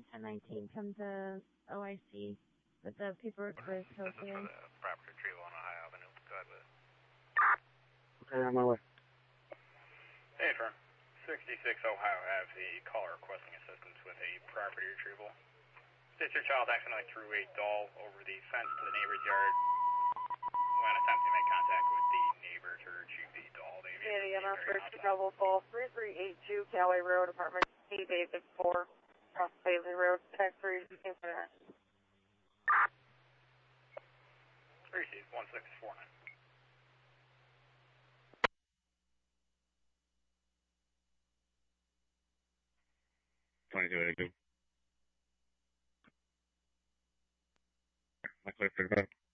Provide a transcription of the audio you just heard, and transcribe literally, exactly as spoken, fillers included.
ten nineteen come to O I C with the paperwork for his This is co-clearing. for the property retrieval on Ohio Avenue. Go ahead with it. Okay, on my way. Hey, firm. sixty-six Ohio Ave, the caller requesting assistance with a property retrieval. States your child accidentally threw a doll over the fence to the neighbor's yard. When attempting to make contact with the neighbor to retrieve the doll, they Yeah, yeah, first Chicago Fall, three three eight two Callaway Road, apartment C, David four, across Bailey Road, tax three, for that. Receive one six four nine. twenty-two eighty-two. My clear for